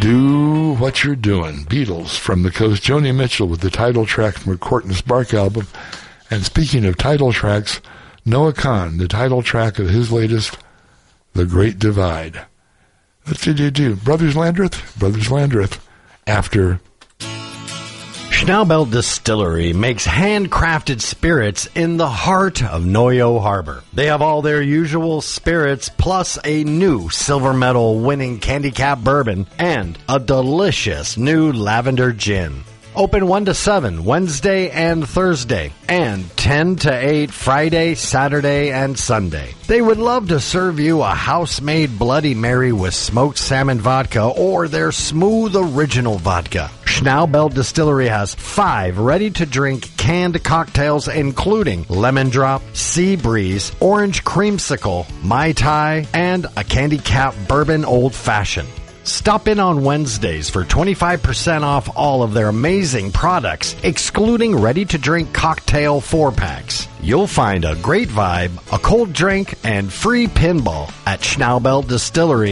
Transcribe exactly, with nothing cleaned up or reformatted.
Do What You're Doing, Beatles from the Coast. Joni Mitchell with the title track from her Court and Spark album. And speaking of title tracks, Noah Kahan, the title track of his latest, The Great Divide. What did you do? Brothers Landreth? Brothers Landreth. After... Schnaubelt Distillery makes handcrafted spirits in the heart of Noyo Harbor. They have all their usual spirits, plus a new silver medal winning Candy Cap bourbon and a delicious new lavender gin. Open one to seven Wednesday and Thursday, and ten to eight Friday, Saturday, and Sunday. They would love to serve you a house-made Bloody Mary with smoked salmon vodka or their smooth original vodka. Schnaubelt Distillery has five ready-to-drink canned cocktails, including Lemon Drop, Sea Breeze, Orange Creamsicle, Mai Tai, and a Candy Cap Bourbon Old Fashioned. Stop in on Wednesdays for twenty-five percent off all of their amazing products, excluding ready-to-drink cocktail four-packs. You'll find a great vibe, a cold drink, and free pinball at Schnaubelt Distillery